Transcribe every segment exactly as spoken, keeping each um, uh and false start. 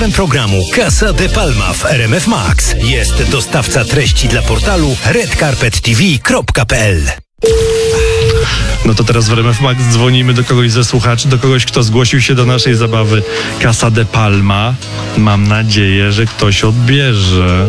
Programu Casa de Palma w R M F Max jest dostawca treści dla portalu red carpet t v kropka p l. No to teraz w R M F Max dzwonimy do kogoś ze słuchaczy, do kogoś, kto zgłosił się do naszej zabawy Casa de Palma. Mam nadzieję, że ktoś odbierze.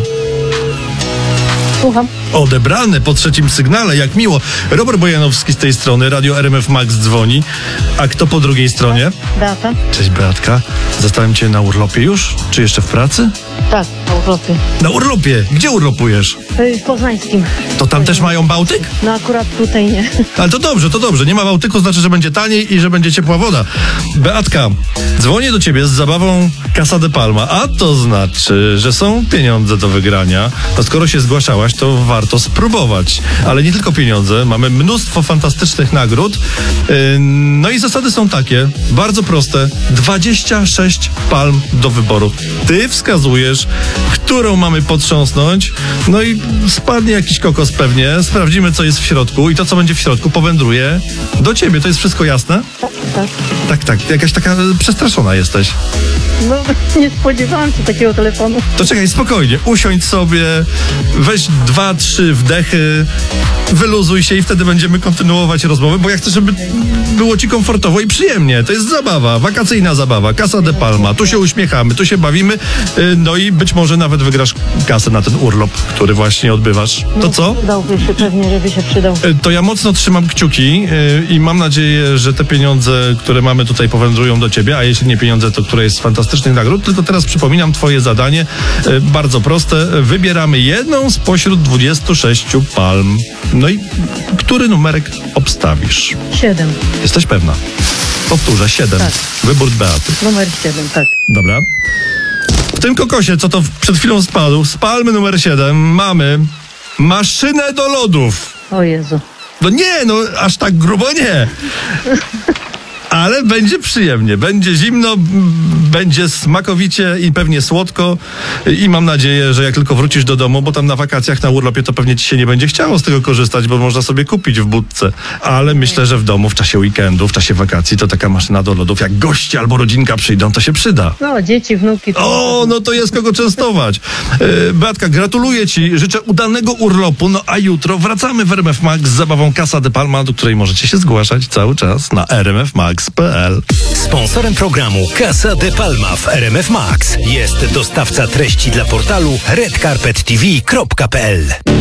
Słucham. Odebrane po trzecim sygnale, jak miło. Robert Bojanowski z tej strony, Radio R M F Max dzwoni. A kto po drugiej stronie? Beata? Cześć Beatka. Zastałem cię na urlopie już? Czy jeszcze w pracy? Tak, na urlopie. Na urlopie? Gdzie urlopujesz? W Poznańskim. To tam też mają Bałtyk? No akurat tutaj nie. Ale to dobrze, to dobrze. Nie ma Bałtyku, znaczy, że będzie taniej i że będzie ciepła woda. Beatka, dzwonię do ciebie z zabawą Casa de Palma, a to znaczy, że są pieniądze do wygrania. No skoro się zgłaszałaś, to warto spróbować. Ale nie tylko pieniądze, mamy mnóstwo fantastycznych nagród. Yy, no i zasady są takie, bardzo proste. dwadzieścia sześć palm do wyboru. Ty wskazujesz, którą mamy potrząsnąć, no i spadnie jakiś kokos pewnie, sprawdzimy, co jest w środku i to, co będzie w środku, powędruje do ciebie. To jest wszystko jasne? Tak, tak. Tak, tak. Jakaś taka przestraszona jesteś. No, nie spodziewałam się takiego telefonu. To czekaj, spokojnie. Usiądź sobie, weź dwa, trzy wdechy, wyluzuj się i wtedy będziemy kontynuować rozmowę, bo ja chcę, żeby było ci komfortowo i przyjemnie. To jest zabawa, wakacyjna zabawa, Casa de Palma. Tu się uśmiechamy, tu się bawimy, no i być może nawet wygrasz kasę na ten urlop, który właśnie odbywasz. To no, co? Przydałby się pewnie, żeby się przydał. To ja mocno trzymam kciuki i mam nadzieję, że te pieniądze, które mamy tutaj, powędrują do ciebie, a jeśli nie pieniądze, to które jest z fantastycznych nagród. Tylko teraz przypominam twoje zadanie, bardzo proste. Wybieramy jedną spośród dwudziestu sześciu palm. No i który numerek obstawisz? Siedem. Jesteś pewna? Powtórzę, siedem. Tak. Wybór Beaty. Numer siedem, tak. Dobra. W tym kokosie, co to przed chwilą spadł, z palmy numer siedem mamy maszynę do lodów. O Jezu. No nie, no aż tak grubo nie. Ale będzie przyjemnie, będzie zimno, będzie smakowicie i pewnie słodko i mam nadzieję, że jak tylko wrócisz do domu, bo tam na wakacjach, na urlopie, to pewnie ci się nie będzie chciało z tego korzystać, bo można sobie kupić w budce, ale myślę, że w domu, w czasie weekendu, w czasie wakacji, to taka maszyna do lodów, jak goście albo rodzinka przyjdą, to się przyda. No, dzieci, wnuki. To O, no to jest kogo częstować. E, Beatka, gratuluję ci, życzę udanego urlopu, no a jutro wracamy w R M F Max z zabawą Casa de Palma, do której możecie się zgłaszać cały czas na r m f max kropka p l. Sponsorem programu Casa de Palma w R M F Max jest dostawca treści dla portalu red carpet t v kropka p l.